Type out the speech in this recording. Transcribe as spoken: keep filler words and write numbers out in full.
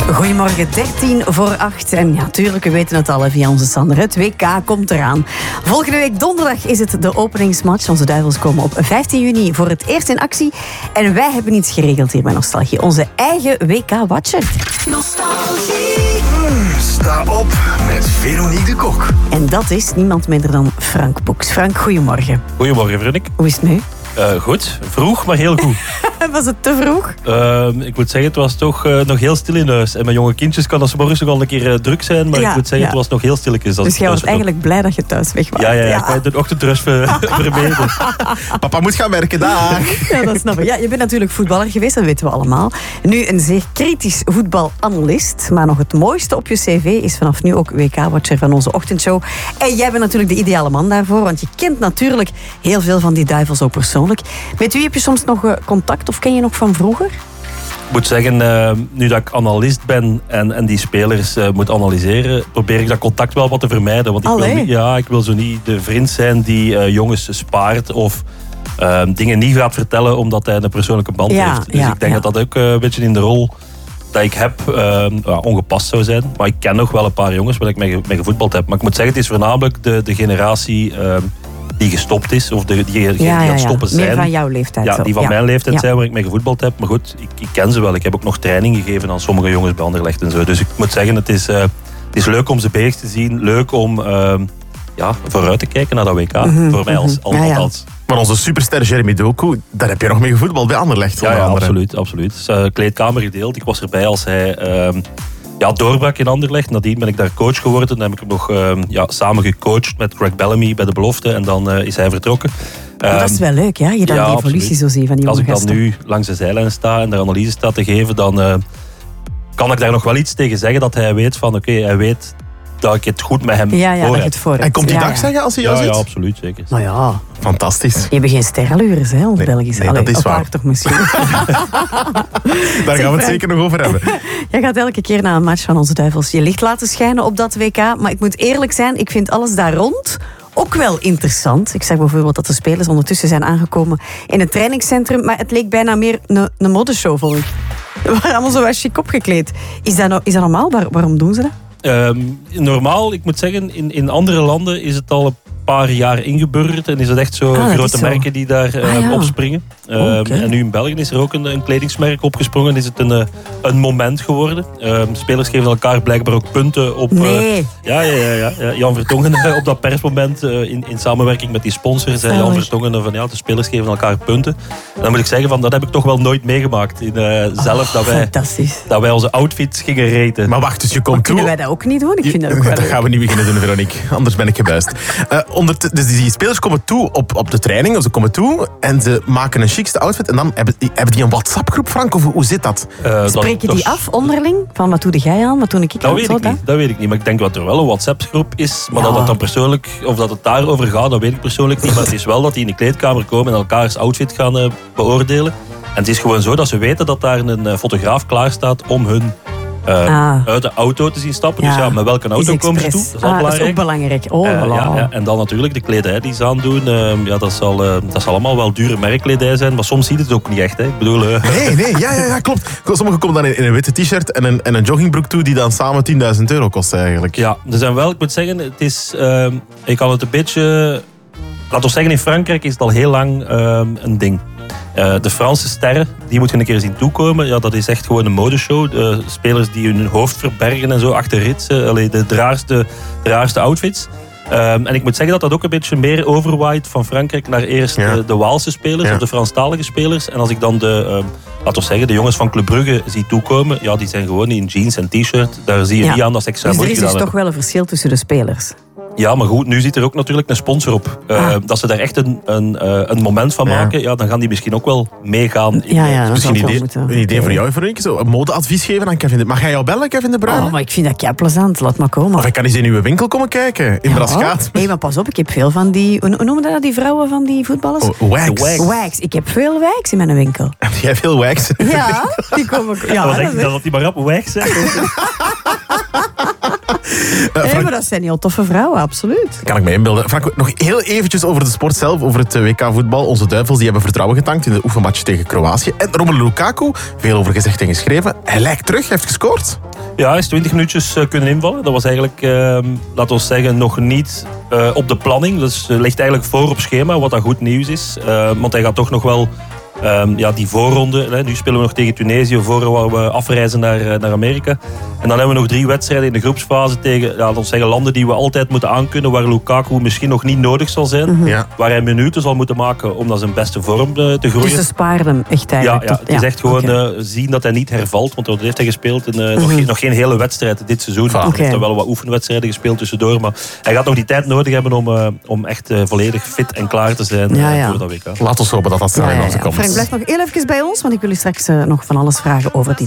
Goedemorgen, dertien voor acht. En ja, tuurlijk, we weten het al via onze Sander. Het W K komt eraan. Volgende week donderdag is het de openingsmatch. Onze Duivels komen op vijftien juni voor het eerst in actie. En wij hebben iets geregeld hier bij Nostalgie. Onze eigen W K-watcher. Nostalgie. Sta op met Veronique de Kok. En dat is niemand minder dan Frank Boeks. Frank, goedemorgen. Goedemorgen, Veronique. Hoe is het nu? Uh, goed, vroeg, maar heel goed. Was het te vroeg? Uh, ik moet zeggen, het was toch uh, nog heel stil in huis. En mijn jonge kindjes kan dat 's morgens nog al een keer uh, druk zijn. Maar ja, ik moet zeggen, ja. het was nog heel stilletjes. Dus jij was eigenlijk blij dat je thuis weg was? Ja, ja, ja, ik wou de ochtendrust ver, vermeden. Papa moet gaan werken, dag. Ja, dat snap ik. Ja, je bent natuurlijk voetballer geweest, dat weten we allemaal. Nu een zeer kritisch voetbalanalist. Maar nog het mooiste op je cv is vanaf nu ook W K-watcher van onze ochtendshow. En jij bent natuurlijk de ideale man daarvoor. Want je kent natuurlijk heel veel van die duivels ook persoonlijk. Met wie heb je soms nog contact of ken je nog van vroeger? Ik moet zeggen, uh, nu dat ik analist ben en, en die spelers uh, moet analyseren, probeer ik dat contact wel wat te vermijden. Want ik wil, niet, ja, ik wil zo niet de vriend zijn die uh, jongens spaart of uh, dingen niet gaat vertellen omdat hij een persoonlijke band ja, heeft. Dus ja, ik denk ja. dat dat ook uh, een beetje in de rol dat ik heb uh, ja, ongepast zou zijn. Maar ik ken nog wel een paar jongens waar ik mee, mee gevoetbald heb. Maar ik moet zeggen, het is voornamelijk de, de generatie Uh, die gestopt is, of de, die, die, die ja, aan ja, het stoppen ja. zijn. Meer van jouw leeftijd. Ja, zo. die van ja. mijn leeftijd ja. zijn waar ik mee gevoetbald heb. Maar goed, ik, ik ken ze wel. Ik heb ook nog training gegeven aan sommige jongens bij Anderlecht en zo. Dus ik moet zeggen, het is, uh, het is leuk om ze bezig te zien. Leuk om uh, ja, vooruit te kijken naar dat W K. Mm-hmm, voor mij als, als, ja, ja. als. Maar onze superster Jeremy Doku, daar heb je nog mee gevoetbald bij Anderlecht. Ja, ja, andere. absoluut. absoluut. Dus, uh, kleedkamer gedeeld. Ik was erbij als hij Uh, Ja, doorbrak in Anderlecht. Nadien ben ik daar coach geworden. Dan heb ik hem nog uh, ja, samen gecoacht met Greg Bellamy bij de belofte. En dan uh, is hij vertrokken. Um, dat is wel leuk, ja? Je dan ja, die evolutie absoluut. Zo ziet van die jonge Als ik dan gasten. nu langs de zijlijn sta en de analyse sta te geven, dan uh, kan ik daar nog wel iets tegen zeggen dat hij weet van, oké, okay, hij weet dat ik het goed met hem ja, ja, voor dat heb. Het voor en komt hij ja, dag ja. zeggen als hij jou ja, ziet? Ja, absoluut, zeker. Nou ja. Fantastisch. Je hebt geen sterrenlures, hè, ons nee, Belgisch. Nee, Allee, dat is waar. toch misschien. Daar gaan we het zeker nog over hebben. Jij gaat elke keer naar een match van onze duivels je licht laten schijnen op dat W K. Maar ik moet eerlijk zijn, ik vind alles daar rond ook wel interessant. Ik zag bijvoorbeeld dat de spelers ondertussen zijn aangekomen in het trainingscentrum. Maar het leek bijna meer een, een modeshow, vond ik. We waren allemaal zo chic opgekleed. Is dat, no- is dat normaal? Waar, waarom doen ze dat? Um, normaal, ik moet zeggen, in, in andere landen is het al een paar jaar ingeburgerd. En is het echt zo ah, grote zo. merken die daar uh, ah, ja. opspringen. Um, okay. En nu in België is er ook een, een kledingsmerk opgesprongen. Is het een, uh, een moment geworden. Um, spelers geven elkaar blijkbaar ook punten op. Nee. Uh, ja, ja, ja, ja, ja. Jan Vertongen uh, op dat persmoment uh, in, in samenwerking met die sponsors. Zei Jan Vertongen van ja, de spelers geven elkaar punten. En dan moet ik zeggen, van, dat heb ik toch wel nooit meegemaakt. In, uh, zelf oh, dat, wij, dat wij onze outfits gingen raten. Maar wacht, dus je komt maar kunnen toe. wij dat ook niet doen? Ik vind dat ook wel Dat gaan we niet beginnen doen, Veronique. Anders ben ik gebuist. Uh, onder t- dus die spelers komen toe op, op de training. Of ze komen toe en ze maken een chicste outfit. En dan hebben, hebben die een WhatsApp-groep, Frank? Of hoe zit dat? Uh, Spreken dat, die dat, af onderling? Van wat doe jij aan? Wat doe ik dat aan? weet Zo, ik niet, dat weet ik niet. Maar ik denk dat er wel een WhatsApp-groep is. Maar ja. dat dat dan persoonlijk, of dat het daarover gaat, dat weet ik persoonlijk niet. Maar het is wel dat die in de kleedkamer komen en elkaars outfit gaan uh, beoordelen. En het is gewoon zo dat ze weten dat daar een uh, fotograaf klaar staat om hun Uh, ah. uit de auto te zien stappen. Ja. Dus ja, met welke auto komen ze toe? Dat is, ah, dat is ook belangrijk. Oh, uh, ja, ja. En dan natuurlijk de kledij die ze aandoen. Uh, ja, dat, zal, uh, dat zal allemaal wel dure merkkledij zijn. Maar soms ziet het ook niet echt. Hè. Ik bedoel, uh... Nee, nee, ja, ja, ja, klopt. Sommigen komen dan in, in een witte t-shirt en een, en een joggingbroek toe die dan samen tienduizend euro kosten eigenlijk. Ja, er zijn wel, ik moet zeggen, het is, uh, ik kan het een beetje, laten we zeggen, in Frankrijk is het al heel lang uh, een ding. Uh, de Franse sterren, die moet je een keer zien toekomen. Ja, dat is echt gewoon een modeshow. De spelers die hun hoofd verbergen en zo achter ritsen. Allee, de raarste, de raarste outfits. Um, en ik moet zeggen dat dat ook een beetje meer overwaait van Frankrijk naar eerst ja. de, de Waalse spelers ja. of de Franstalige spelers. En als ik dan de, um, laten we zeggen, de jongens van Club Brugge zie toekomen, ja, die zijn gewoon in jeans en t-shirt. Daar zie je ja. niet aan dat ze extra dus moeite gedaan er is dus hebben. toch wel een verschil tussen de spelers. Ja, maar goed, nu zit er ook natuurlijk een sponsor op. Uh, ah. Dat ze daar echt een, een, uh, een moment van maken, ja. ja, dan gaan die misschien ook wel meegaan. Ja, ja, dat misschien een idee, moeten. een idee voor jou, Veronique. Zo een modeadvies geven aan Kevin de Bruyne. Mag jij jou bellen, Kevin de Bruyne? Oh, maar ik vind dat kei plezant. Laat maar komen. Of ik kan eens in uw winkel komen kijken, in ja. Braschaat. Hé, hey, maar pas op, ik heb veel van die... Hoe noemen dat, die vrouwen van die voetballers? Oh, wax. wax. Wax. Ik heb veel wax in mijn winkel. Heb jij veel wax? Ja, die komen... Ja, wat denk je dat die maar rap wax zegt? Uh, nee, maar dat zijn heel toffe vrouwen, absoluut. Kan ik me inbeelden. Frank, nog heel eventjes over de sport zelf, over het W K-voetbal. Onze duivels die hebben vertrouwen getankt in de oefenmatch tegen Kroatië. En Romelu Lukaku, veel over gezegd en geschreven. Hij lijkt terug, hij heeft gescoord. Ja, hij is twintig minuutjes uh, kunnen invallen. Dat was eigenlijk, uh, laten we zeggen, nog niet uh, op de planning. Dus uh, ligt eigenlijk voor op schema, wat dat goed nieuws is. Uh, want hij gaat toch nog wel um, ja, die voorronde. Hè, nu spelen we nog tegen Tunesië voor we afreizen naar, uh, naar Amerika. En dan hebben we nog drie wedstrijden in de groepsfase tegen ja, laten we zeggen, landen die we altijd moeten aankunnen. Waar Lukaku misschien nog niet nodig zal zijn. Mm-hmm. Ja. Waar hij minuten zal moeten maken om naar zijn beste vorm uh, te groeien. Dus ze sparen hem echt eigenlijk. Ja, ja, het is echt gewoon okay. uh, zien dat hij niet hervalt. Want dat heeft hij gespeeld in uh, mm-hmm. nog, geen, nog geen hele wedstrijd dit seizoen. Okay. Hij heeft er wel wat oefenwedstrijden gespeeld tussendoor. Maar hij gaat nog die tijd nodig hebben om, uh, om echt uh, volledig fit en klaar te zijn ja, ja. uh, voor dat W K. Laat ons hopen dat dat snel in onze komt. Frank, blijf nog heel even bij ons. Want ik wil u straks uh, nog van alles vragen over dit